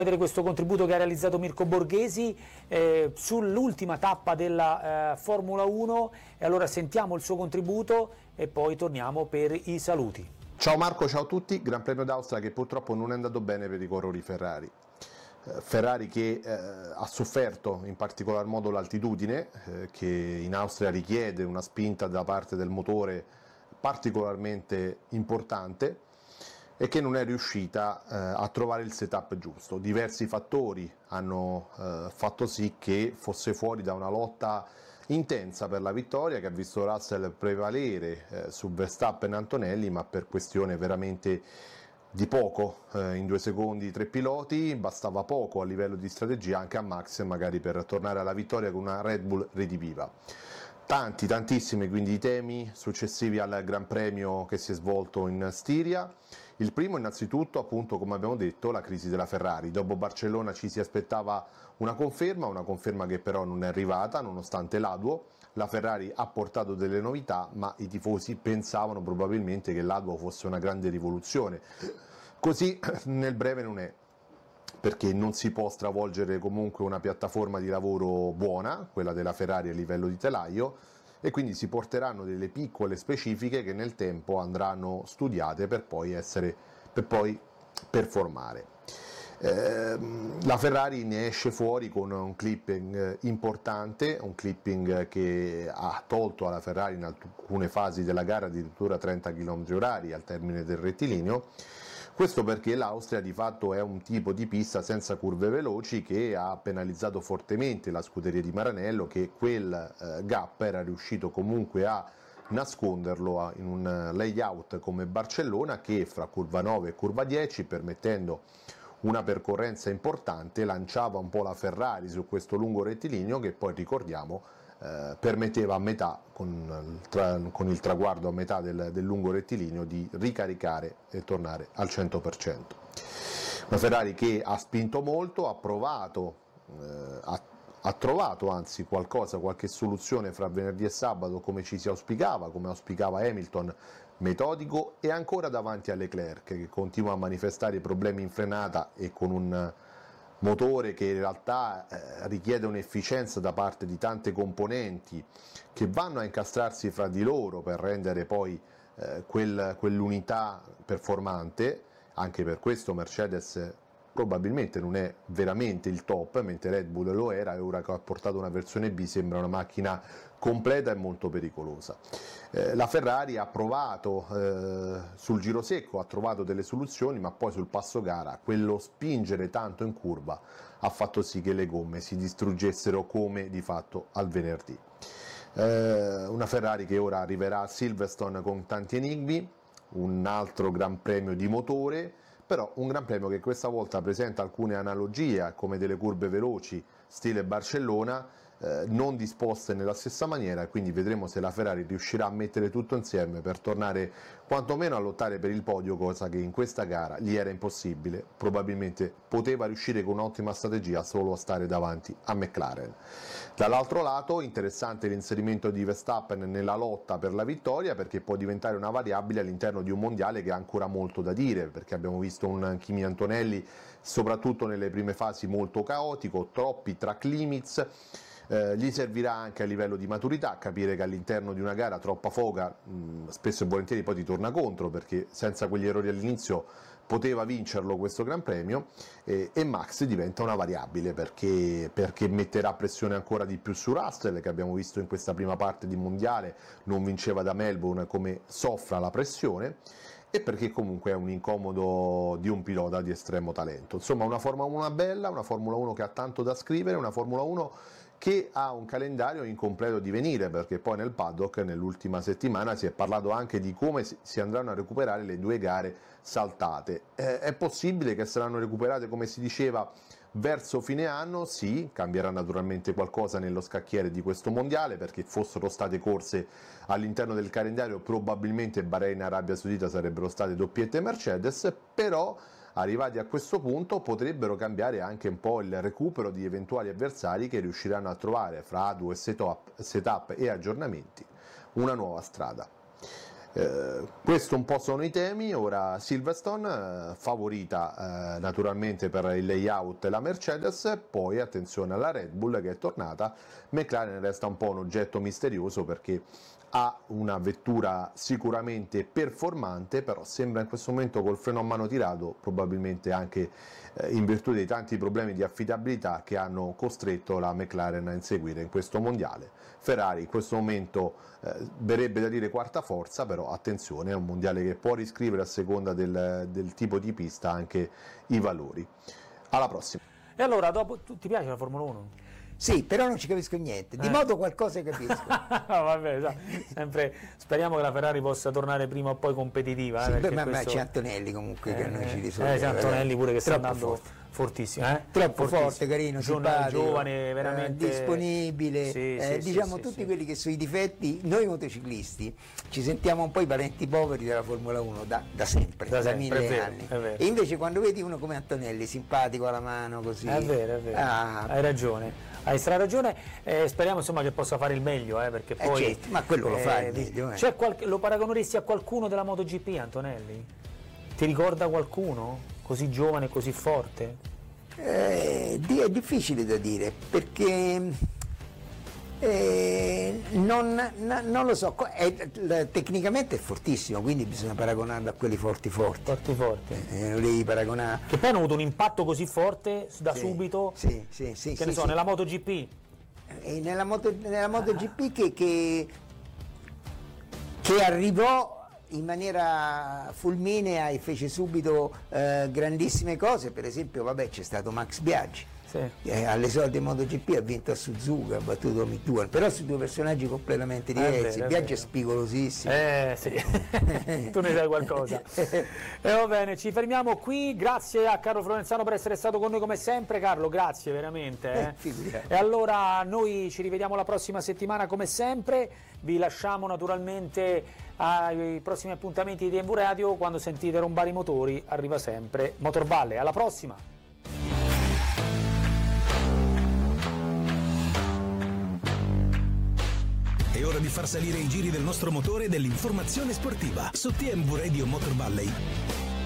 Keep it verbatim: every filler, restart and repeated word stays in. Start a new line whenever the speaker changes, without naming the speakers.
vedere questo contributo che ha realizzato Mirko Borghesi eh, sull'ultima tappa della eh, Formula uno, e allora sentiamo il suo contributo e poi torniamo per i saluti.
Ciao Marco, ciao a tutti. Gran Premio d'Austria che purtroppo non è andato bene per i corridori Ferrari. Eh, Ferrari che eh, ha sofferto in particolar modo l'altitudine, eh, che in Austria richiede una spinta da parte del motore particolarmente importante, e che non è riuscita eh, a trovare il setup giusto. Diversi fattori hanno eh, fatto sì che fosse fuori da una lotta intensa per la vittoria, che ha visto Russell prevalere eh, su Verstappen e Antonelli, ma per questione veramente di poco, eh, in due secondi tre piloti, bastava poco a livello di strategia anche a Max magari per tornare alla vittoria con una Red Bull rediviva. Tanti, tantissimi quindi i temi successivi al Gran Premio che si è svolto in Stiria. Il primo innanzitutto, appunto, come abbiamo detto, la crisi della Ferrari. Dopo Barcellona ci si aspettava una conferma, una conferma che però non è arrivata nonostante l'A D U O. La Ferrari ha portato delle novità, ma i tifosi pensavano probabilmente che l'A D U O fosse una grande rivoluzione. Così nel breve non è, perché non si può stravolgere comunque una piattaforma di lavoro buona, quella della Ferrari a livello di telaio, e quindi si porteranno delle piccole specifiche che nel tempo andranno studiate per poi essere per poi performare. Eh, la Ferrari ne esce fuori con un clipping importante, un clipping che ha tolto alla Ferrari in alcune fasi della gara addirittura trenta chilometri orari al termine del rettilineo. Questo perché l'Austria di fatto è un tipo di pista senza curve veloci che ha penalizzato fortemente la scuderia di Maranello, che quel eh, gap era riuscito comunque a nasconderlo in un layout come Barcellona, che fra curva nove e curva dieci, permettendo una percorrenza importante, lanciava un po' la Ferrari su questo lungo rettilineo che poi, ricordiamo, eh, permetteva a metà, con, tra, con il traguardo a metà del, del lungo rettilineo, di ricaricare e tornare al cento per cento. Una Ferrari che ha spinto molto, ha provato, eh, ha, ha trovato anzi qualcosa, qualche soluzione fra venerdì e sabato, come ci si auspicava, come auspicava Hamilton, metodico e ancora davanti a Leclerc, che continua a manifestare problemi in frenata e con un motore che in realtà eh, richiede un'efficienza da parte di tante componenti che vanno a incastrarsi fra di loro per rendere poi eh, quel, quell'unità performante. Anche per questo Mercedes probabilmente non è veramente il top, mentre Red Bull lo era, e ora che ha portato una versione B sembra una macchina completa e molto pericolosa. Eh, la Ferrari ha provato eh, sul giro secco, ha trovato delle soluzioni, ma poi sul passo gara quello spingere tanto in curva ha fatto sì che le gomme si distruggessero come di fatto al venerdì. Eh, una Ferrari che ora arriverà a Silverstone con tanti enigmi, un altro gran premio di motore, però un gran premio che questa volta presenta alcune analogie come delle curve veloci stile Barcellona, eh, non disposte nella stessa maniera, e quindi vedremo se la Ferrari riuscirà a mettere tutto insieme per tornare quantomeno a lottare per il podio, cosa che in questa gara gli era impossibile. Probabilmente poteva riuscire con un'ottima strategia solo a stare davanti a McLaren. Dall'altro lato interessante l'inserimento di Verstappen nella lotta per la vittoria, perché può diventare una variabile all'interno di un mondiale che ha ancora molto da dire, perché abbiamo visto un Kimi Antonelli soprattutto nelle prime fasi molto caotico, troppi track limits. Eh, gli servirà anche a livello di maturità capire che all'interno di una gara troppa foga mh, spesso e volentieri poi ti torna contro, perché senza quegli errori all'inizio poteva vincerlo questo Gran Premio, eh, e Max diventa una variabile perché, perché metterà pressione ancora di più su Russell, che abbiamo visto in questa prima parte di mondiale non vinceva da Melbourne, come soffra la pressione, e perché comunque è un incomodo di un pilota di estremo talento. Insomma, una Formula uno bella, una Formula uno che ha tanto da scrivere, una Formula uno che ha un calendario in completo divenire, perché poi nel paddock nell'ultima settimana si è parlato anche di come si andranno a recuperare le due gare saltate. Eh, è possibile che saranno recuperate, come si diceva, verso fine anno? Sì, cambierà naturalmente qualcosa nello scacchiere di questo mondiale, perché fossero state corse all'interno del calendario probabilmente Bahrain e Arabia Saudita sarebbero state doppiette Mercedes, però arrivati a questo punto potrebbero cambiare anche un po' il recupero di eventuali avversari che riusciranno a trovare fra A D U O e setup, setup e aggiornamenti una nuova strada. Eh, questo un po' sono i temi. Ora Silverstone, eh, favorita eh, naturalmente per il layout la Mercedes, poi attenzione alla Red Bull che è tornata. McLaren resta un po' un oggetto misterioso perché ha una vettura sicuramente performante, però sembra in questo momento col freno a mano tirato, probabilmente anche eh, in virtù dei tanti problemi di affidabilità che hanno costretto la McLaren a inseguire in questo mondiale. Ferrari in questo momento eh, verrebbe da dire quarta forza, però attenzione, è un mondiale che può riscrivere a seconda del, del tipo di pista anche i valori. Alla prossima.
E allora, dopo, tu, ti piace la Formula uno?
Sì, però non ci capisco niente, di
Eh.
moto qualcosa capisco.
Vabbè, sa, sempre, speriamo che la Ferrari possa tornare prima o poi competitiva.
Sì,
eh,
beh,
perché
ma, ma
questo...
c'è Antonelli comunque che a noi ci
Eh,
risolve.
c'è Antonelli pure che sta
Troppo
andando
forte.
fortissimo. Eh?
Troppo
Fortissimo.
forte, carino,
Gio-
simpatico,
giovane, veramente
eh, disponibile,
Sì,
eh,
sì,
diciamo
sì,
tutti
sì.
quelli che sono i difetti. Noi motociclisti ci sentiamo un po' i parenti poveri della Formula uno da, da sempre,
Da
da,
sempre,
mille
è vero,
anni.
è vero.
E invece quando vedi uno come Antonelli, simpatico alla mano così,
È vero, è vero.
ah,
Hai ragione. Hai stra ragione, eh, speriamo insomma che possa fare il meglio, eh, perché
Eh,
poi
certo, ma quello lo fa il
di-
meglio, eh.
c'è qualche- lo paragoneresti a qualcuno della MotoGP, Antonelli? Ti ricorda qualcuno così giovane e così forte?
Eh, di- è difficile da dire perché eh, non, na- non lo so, co- è- la- tecnicamente è fortissimo, quindi bisogna paragonarlo a quelli forti forti.
Forti forti.
Eh, non devi paragonare.
Che poi hanno avuto un impatto così forte da
Sì,
subito,
sì, sì, sì,
che
sì,
ne so,
sì.
nella MotoGP.
E nella, moto, nella MotoGP che, che, che arrivò in maniera fulminea e fece subito eh, grandissime cose. Per esempio, vabbè, c'è stato Max Biaggi.
Sì.
Eh, alle solite MotoGP ha vinto a Suzuka, ha battuto Mick Duhan, però su due personaggi completamente
vero,
diversi.
è
Biaggi è
vero.
spigolosissimo.
Eh sì, tu ne sai qualcosa. E va bene, ci fermiamo qui. Grazie a Carlo Florenzano per essere stato con noi come sempre. Carlo, grazie veramente. eh.
Eh, figurati.
E allora noi ci rivediamo la prossima settimana come sempre. Vi lasciamo naturalmente ai prossimi appuntamenti di D M V Radio. Quando sentite rombare i motori arriva sempre Motorvalle. Alla prossima!
È ora di far salire i giri del nostro motore e dell'informazione sportiva su T M V Radio Motor Valley.